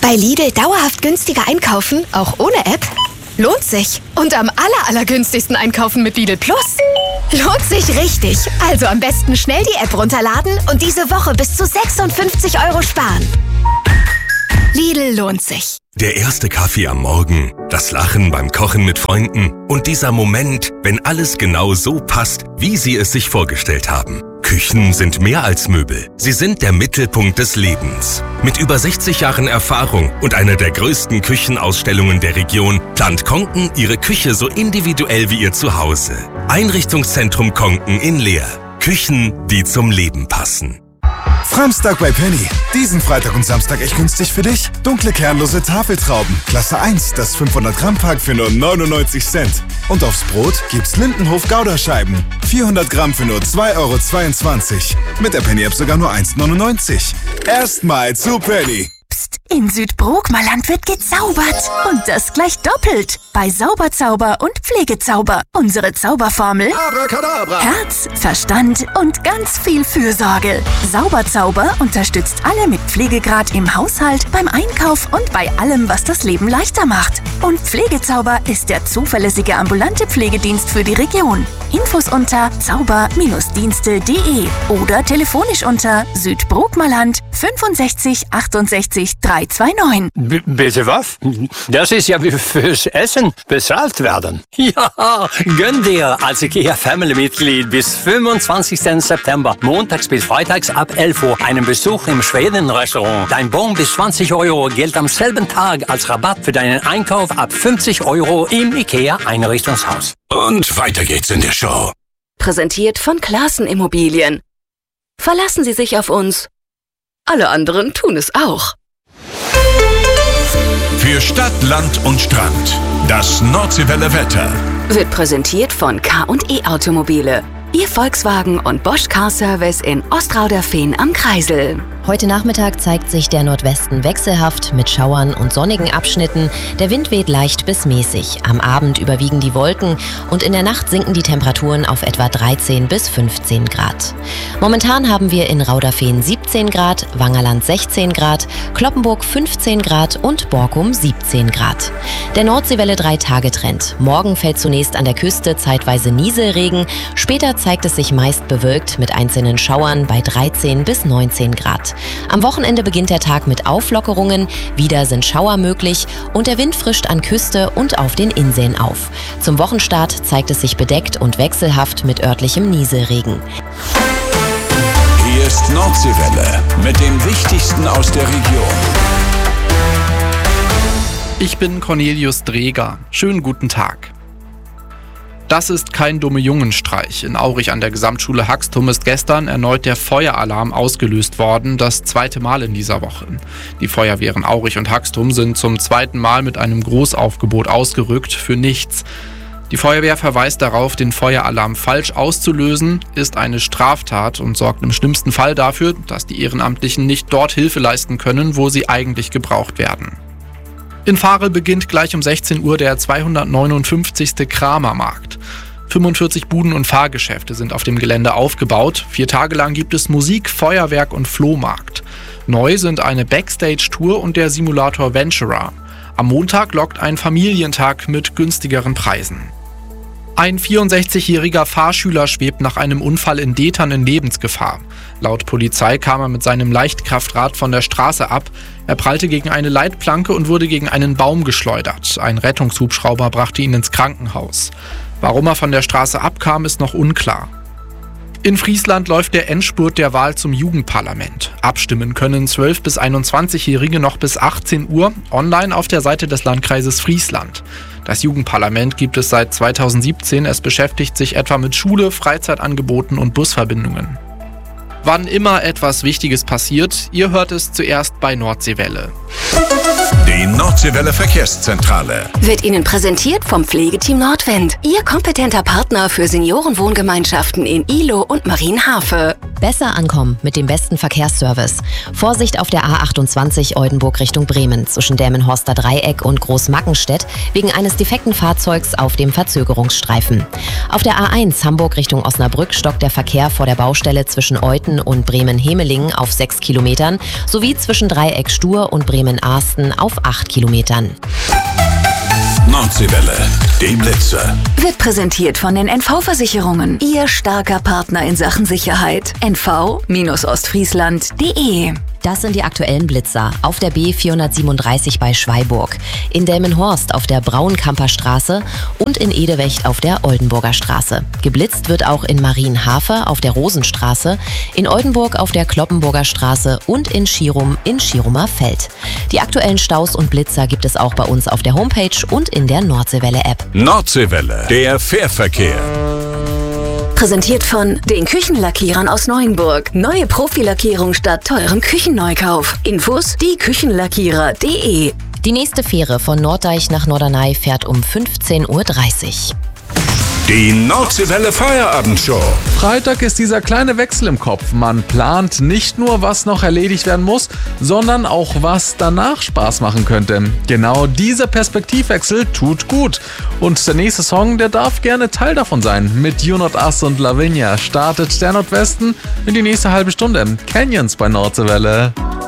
Bei Lidl dauerhaft günstiger einkaufen, auch ohne App? Lohnt sich. Und am allergünstigsten einkaufen mit Lidl Plus? Lohnt sich richtig. Also am besten schnell die App runterladen und diese Woche bis zu 56 € sparen. Lidl lohnt sich. Der erste Kaffee am Morgen, das Lachen beim Kochen mit Freunden und dieser Moment, wenn alles genau so passt, wie Sie es sich vorgestellt haben. Küchen sind mehr als Möbel. Sie sind der Mittelpunkt des Lebens. Mit über 60 Jahren Erfahrung und einer der größten Küchenausstellungen der Region plant Konken Ihre Küche so individuell wie Ihr Zuhause. Einrichtungszentrum Konken in Leer. Küchen, die zum Leben passen. Framstag bei Penny. Diesen Freitag und Samstag echt günstig für dich. Dunkle kernlose Tafeltrauben. Klasse 1, das 500 Gramm Pack für nur 99 Cent. Und aufs Brot gibt's Lindenhof Gouda-Scheiben. 400 Gramm für nur 2,22 €. Mit der Penny-App sogar nur 1,99 €. Erstmal zu Penny. Psst, in Südbrookmerland wird gezaubert. Und das gleich doppelt. Bei Sauberzauber und Pflegezauber. Unsere Zauberformel: Abracadabra. Herz, Verstand und ganz viel Fürsorge. Sauberzauber unterstützt alle mit Pflegegrad im Haushalt, beim Einkauf und bei allem, was das Leben leichter macht. Und Pflegezauber ist der zuverlässige ambulante Pflegedienst für die Region. Infos unter zauber-dienste.de oder telefonisch unter Südbrookmerland 65 68 329. Bitte was? Das ist ja wie fürs Essen bezahlt werden. Ja, gönn dir als IKEA-Family-Mitglied bis 25. September, montags bis freitags ab 11 Uhr, einen Besuch im Schweden-Restaurant. Dein Bon bis 20 € gilt am selben Tag als Rabatt für deinen Einkauf ab 50 € im IKEA-Einrichtungshaus. Und weiter geht's in der Show. Präsentiert von Classen Immobilien. Verlassen Sie sich auf uns. Alle anderen tun es auch. Für Stadt, Land und Strand. Das Nordseewelle Wetter. Wird präsentiert von K&E Automobile. Ihr Volkswagen und Bosch Car Service in Ostrauderfehn am Kreisel. Heute Nachmittag zeigt sich der Nordwesten wechselhaft mit Schauern und sonnigen Abschnitten. Der Wind weht leicht bis mäßig. Am Abend überwiegen die Wolken und in der Nacht sinken die Temperaturen auf etwa 13 bis 15 Grad. Momentan haben wir in Rauderfehn 17 Grad, Wangerland 16 Grad, Cloppenburg 15 Grad und Borkum 17 Grad. Der Nordseewelle 3-Tage-Trend. Morgen fällt zunächst an der Küste zeitweise Nieselregen. Später zeigt es sich meist bewölkt mit einzelnen Schauern bei 13 bis 19 Grad. Am Wochenende beginnt der Tag mit Auflockerungen, wieder sind Schauer möglich und der Wind frischt an Küste und auf den Inseln auf. Zum Wochenstart zeigt es sich bedeckt und wechselhaft mit örtlichem Nieselregen. Hier ist Nordseewelle mit dem Wichtigsten aus der Region. Ich bin Cornelius Dreger. Schönen guten Tag. Das ist kein dumme Jungenstreich. In Aurich an der Gesamtschule Haxtum ist gestern erneut der Feueralarm ausgelöst worden, das zweite Mal in dieser Woche. Die Feuerwehren Aurich und Haxtum sind zum zweiten Mal mit einem Großaufgebot ausgerückt, für nichts. Die Feuerwehr verweist darauf, den Feueralarm falsch auszulösen, ist eine Straftat und sorgt im schlimmsten Fall dafür, dass die Ehrenamtlichen nicht dort Hilfe leisten können, wo sie eigentlich gebraucht werden. In Varel beginnt gleich um 16 Uhr der 259. Kramermarkt. 45 Buden und Fahrgeschäfte sind auf dem Gelände aufgebaut. 4 Tage lang gibt es Musik, Feuerwerk und Flohmarkt. Neu sind eine Backstage-Tour und der Simulator Venturer. Am Montag lockt ein Familientag mit günstigeren Preisen. Ein 64-jähriger Fahrschüler schwebt nach einem Unfall in Detern in Lebensgefahr. Laut Polizei kam er mit seinem Leichtkraftrad von der Straße ab. Er prallte gegen eine Leitplanke und wurde gegen einen Baum geschleudert. Ein Rettungshubschrauber brachte ihn ins Krankenhaus. Warum er von der Straße abkam, ist noch unklar. In Friesland läuft der Endspurt der Wahl zum Jugendparlament. Abstimmen können 12- bis 21-Jährige noch bis 18 Uhr online auf der Seite des Landkreises Friesland. Das Jugendparlament gibt es seit 2017. Es beschäftigt sich etwa mit Schule, Freizeitangeboten und Busverbindungen. Wann immer etwas Wichtiges passiert, ihr hört es zuerst bei Nordseewelle. Die Nordseewelle Verkehrszentrale Wird Ihnen präsentiert vom Pflegeteam Nordwind. Ihr kompetenter Partner für Seniorenwohngemeinschaften in Ihlow und Marienhafe. Besser ankommen mit dem besten Verkehrsservice. Vorsicht auf der A28 Oldenburg Richtung Bremen zwischen Delmenhorster Dreieck und Großmackenstedt wegen eines defekten Fahrzeugs auf dem Verzögerungsstreifen. Auf der A1 Hamburg Richtung Osnabrück stockt der Verkehr vor der Baustelle zwischen Euthen und Bremen-Hemelingen auf 6 Kilometern sowie zwischen Dreieck Stur und Bremen-Arsten auf 8 Kilometern. Nordseewelle, die Blitzer. Wird präsentiert von den NV-Versicherungen. Ihr starker Partner in Sachen Sicherheit. nv-ostfriesland.de. Das sind die aktuellen Blitzer. Auf der B437 bei Schweiburg, in Delmenhorst auf der Braunkamper Straße und in Edewecht auf der Oldenburger Straße. Geblitzt wird auch in Marienhafe auf der Rosenstraße, in Oldenburg auf der Kloppenburger Straße und in Schirum in Schirumer Feld. Die aktuellen Staus und Blitzer gibt es auch bei uns auf der Homepage und in der Nordseewelle-App. Nordseewelle, der Fährverkehr. Präsentiert von den Küchenlackierern aus Neuenburg. Neue Profilackierung statt teurem Küchenneukauf. Infos dieküchenlackierer.de. Die nächste Fähre von Norddeich nach Norderney fährt um 15:30 Uhr. Die Nordseewelle Feierabendshow. Freitag ist dieser kleine Wechsel im Kopf. Man plant nicht nur, was noch erledigt werden muss, sondern auch, was danach Spaß machen könnte. Genau dieser Perspektivwechsel tut gut. Und der nächste Song, der darf gerne Teil davon sein. Mit You Not Us und Lavinia startet der Nordwesten in die nächste halbe Stunde. Canyons bei Nordseewelle.